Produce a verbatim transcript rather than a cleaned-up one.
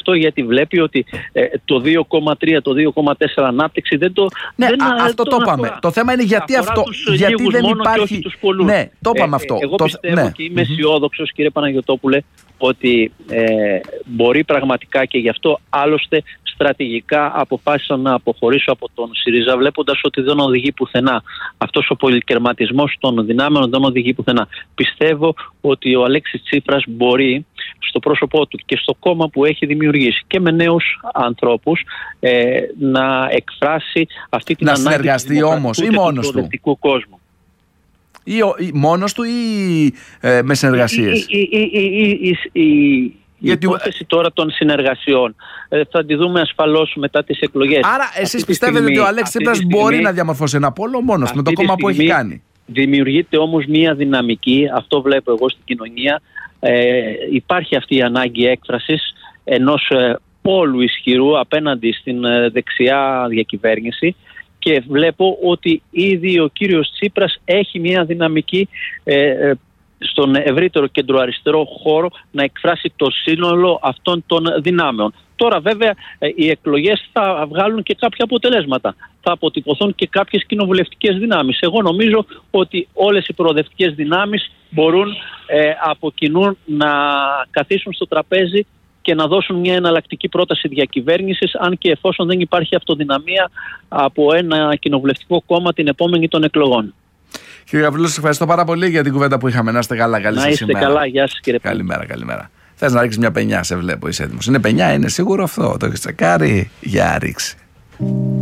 αυτό, γιατί βλέπει ότι ε, το δύο κόμμα τρία, το δύο κόμμα τέσσερα ανάπτυξη δεν το. Ναι, δεν, α, αυτό το είπαμε. Το θέμα είναι γιατί αυτό. Γιατί δεν υπάρχει. Ναι, το είπαμε ε, αυτό. Εγώ το... πιστεύω ναι. και είμαι αισιόδοξος, κύριε Παναγιωτόπουλε, ότι ε, μπορεί πραγματικά, και γι' αυτό άλλωστε στρατηγικά αποφάσισα να αποχωρήσω από τον ΣΥΡΙΖΑ, βλέποντας ότι δεν οδηγεί πουθενά. Αυτός ο πολυκερματισμός των δυνάμεων δεν οδηγεί πουθενά. Πιστεύω ότι ο Αλέξης Τσίπρας μπορεί στο πρόσωπό του και στο κόμμα που έχει δημιουργήσει και με νέους ανθρώπους ε, να εκφράσει αυτή την να ανάγκη συνεργαστεί όμως ή μόνος του του κόσμου. Ή, ή μόνος του ή ε, με συνεργασίες. Η, η, η, η, η, η, Γιατί... η υπόθεση τώρα των συνεργασιών ε, θα τη δούμε ασφαλώς μετά τις εκλογές. Άρα εσείς πιστεύετε στιγμή, ότι ο Αλέξης Τσίπρας μπορεί να διαμορφώσει ένα πόλο μόνος με το κόμμα που έχει κάνει? Δημιουργείται όμως μία δυναμική, αυτό βλέπω εγώ στην κοινωνία. Ε, υπάρχει αυτή η ανάγκη έκφρασης ενός ε, πόλου ισχυρού απέναντι στην ε, δεξιά διακυβέρνηση. Και βλέπω ότι ήδη ο κύριος Τσίπρας έχει μια δυναμική ε, στον ευρύτερο κεντροαριστερό χώρο να εκφράσει το σύνολο αυτών των δυνάμεων. Τώρα βέβαια ε, οι εκλογές θα βγάλουν και κάποια αποτελέσματα. Θα αποτυπωθούν και κάποιες κοινοβουλευτικές δυνάμεις. Εγώ νομίζω ότι όλες οι προοδευτικές δυνάμεις μπορούν ε, από κοινού να καθίσουν στο τραπέζι και να δώσουν μια εναλλακτική πρόταση διακυβέρνησης, αν και εφόσον δεν υπάρχει αυτοδυναμία από ένα κοινοβουλευτικό κόμμα την επόμενη των εκλογών. Κύριε Γαβρίλο, σας ευχαριστώ πάρα πολύ για την κουβέντα που είχαμε. Να είστε καλά, καλή σας ημέρα. Να είστε καλά, γεια σας κύριε Πέτρο. Καλημέρα, καλημέρα. Θες να ρίξεις μια πενιά, σε βλέπω, είσαι έτοιμος? Είναι πενιά, είναι σίγουρο αυτό? Το έχεις τσεκάρει? Για ρίξει.